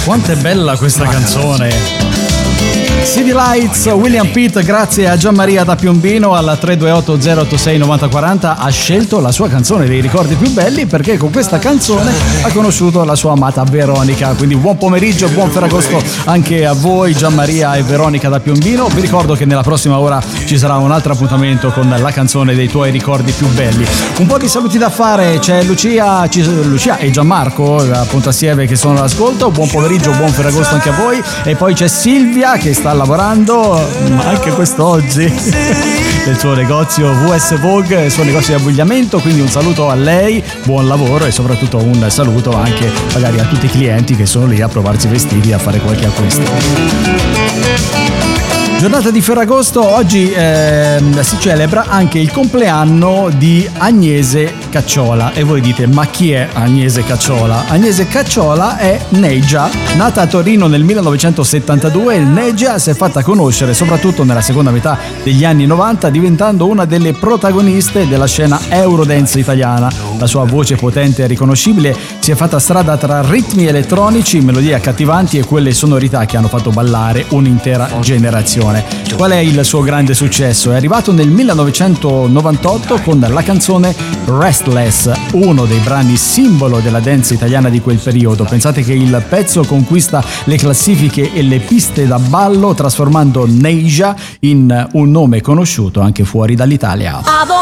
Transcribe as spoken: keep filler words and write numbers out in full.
Quanto è bella questa canzone! City Lights, William Pitt, grazie a Gianmaria da Piombino al tre due otto zero otto sei nove zero quattro zero, ha scelto la sua canzone dei ricordi più belli perché con questa canzone ha conosciuto la sua amata Veronica. Quindi buon pomeriggio, buon Ferragosto anche a voi Gianmaria e Veronica da Piombino. Vi ricordo che nella prossima ora ci sarà un altro appuntamento con la canzone dei tuoi ricordi più belli. Un po' di saluti da fare, c'è Lucia, ci, Lucia e Gianmarco appunto assieme che sono all'ascolto. Buon pomeriggio, buon Ferragosto anche a voi. E poi c'è Silvia che sta lavorando anche quest'oggi nel suo negozio V S Vogue, il suo negozio di abbigliamento, quindi un saluto a lei, buon lavoro e soprattutto un saluto anche magari a tutti i clienti che sono lì a provarsi vestiti e a fare qualche acquisto. Giornata di Ferragosto, oggi eh, si celebra anche il compleanno di Agnese Cacciola e voi dite ma chi è Agnese Cacciola? Agnese Cacciola è Negia, nata a Torino nel millenovecentosettantadue. Il Negia si è fatta conoscere soprattutto nella seconda metà degli anni novanta diventando una delle protagoniste della scena Eurodance italiana. La sua voce potente e riconoscibile si è fatta strada tra ritmi elettronici, melodie accattivanti e quelle sonorità che hanno fatto ballare un'intera generazione. Qual è il suo grande successo? È arrivato nel millenovecentonovantotto con la canzone Restless, uno dei brani simbolo della dance italiana di quel periodo. Pensate che il pezzo conquista le classifiche e le piste da ballo trasformando Neja in un nome conosciuto anche fuori dall'Italia.